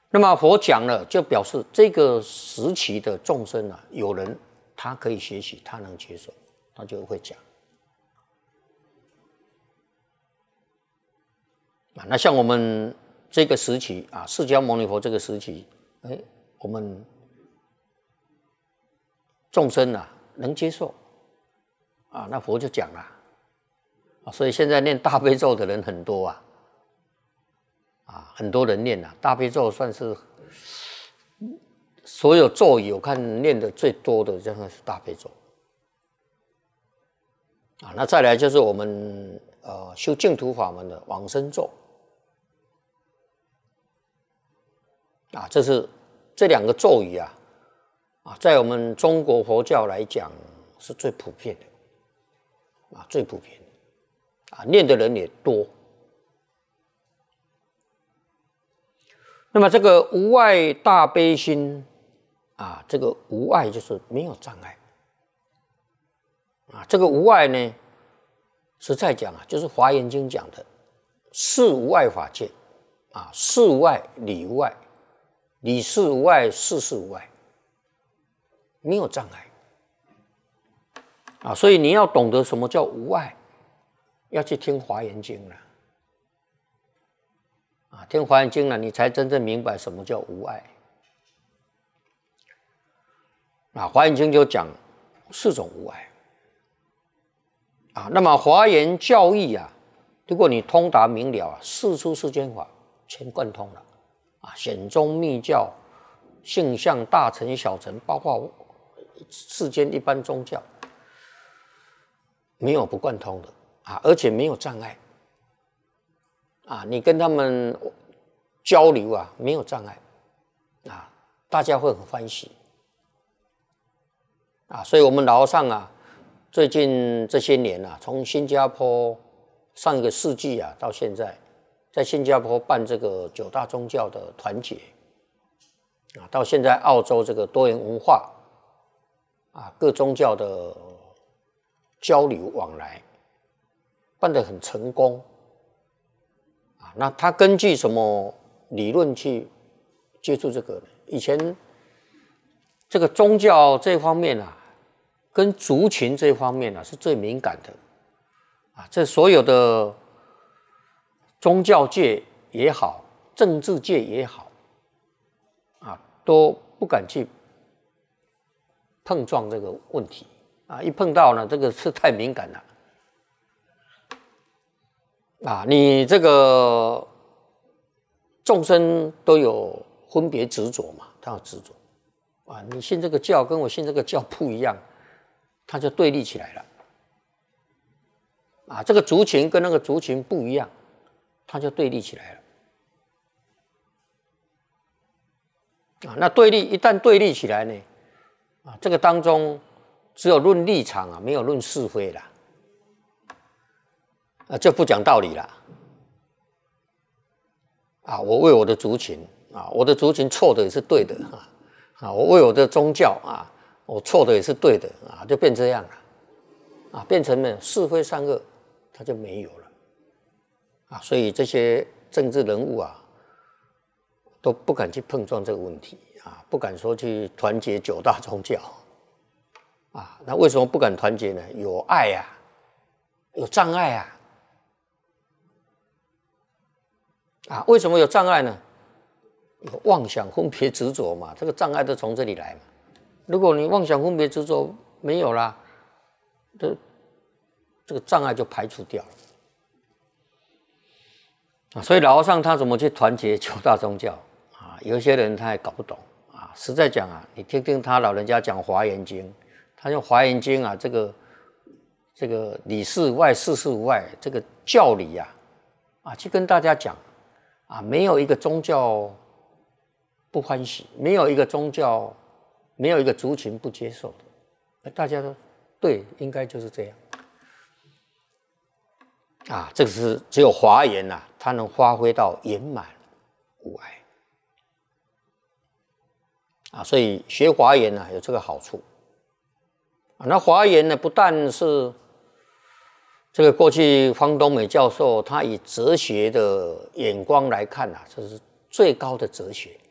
那么佛讲了，就表示这个时期的众生啊，有人他可以学习，他能接受，他就会讲。那像我们这个时期啊，释迦牟尼佛这个时期，我们众生啊能接受啊，那佛就讲了啊，所以现在念大悲咒的人很多啊，很多人念大悲咒算是所有咒语我看念的最多的，真的是大悲咒啊。那再来就是我们修净土法门的往生咒。啊，这是这两个咒语啊，在我们中国佛教来讲是最普遍的，最普遍的，念的人也多。那么这个无碍大悲心啊，这个无碍就是没有障碍啊。这个无碍呢，实在讲啊，就是《华严经》讲的事无碍法界啊，事无碍，理无碍。理事无碍，事事无碍，没有障碍啊！所以你要懂得什么叫无碍，要去听《华严经》了啊！听《华严经》了，你才真正明白什么叫无碍啊！《华严经》就讲4种无碍啊。那么《华严教义》啊，如果你通达明了啊，四出世间法全贯通了。显宗密教、性相大乘小乘，包括世间一般宗教，没有不贯通的啊，而且没有障碍啊。你跟他们交流啊，没有障碍啊，大家会很欢喜啊。所以我们老和尚啊，最近这些年啊，从新加坡上一个世纪啊到现在。在新加坡办这个9大宗教的团结啊，到现在澳洲这个多元文化啊，各宗教的交流往来办得很成功啊。那他根据什么理论去接触这个呢？以前这个宗教这方面啊，跟族群这方面啊是最敏感的啊，这所有的。宗教界也好，政治界也好，都不敢去碰撞这个问题啊！一碰到呢，这个是太敏感了啊！你这个众生都有分别执着嘛，他有执着啊！你信这个教跟我信这个教不一样，他就对立起来了啊！这个族群跟那个族群不一样。它就对立起来了啊！那对立一旦对立起来呢，这个当中只有论立场啊，没有论是非啦，就不讲道理了啊！我为我的族群啊，我的族群错的也是对的啊！我为我的宗教啊，我错的也是对的啊，就变这样了啊，变成了是非善恶，它就没有了。所以这些政治人物啊，都不敢去碰撞这个问题啊，不敢说去团结9大宗教啊。那为什么不敢团结呢？有爱啊，有障碍啊。为什么有障碍呢？有妄想、分别、执着嘛，这个障碍都从这里来嘛。如果你妄想、分别、执着没有啦，这个障碍就排除掉了。所以老和尚他怎么去团结9大宗教啊？有一些人他也搞不懂啊。实在讲啊，你听听他老人家讲《华严经》，他用《华严经》啊，这个理事无碍，事事无碍，这个教理去跟大家讲啊，没有一个宗教不欢喜，没有一个宗教，没有一个族群不接受的，大家都对，应该就是这样。这个是只有华严它能发挥到圆满无碍所以学华严有这个好处那华严呢，不但是这个过去方东美教授他以哲学的眼光来看这是最高的哲学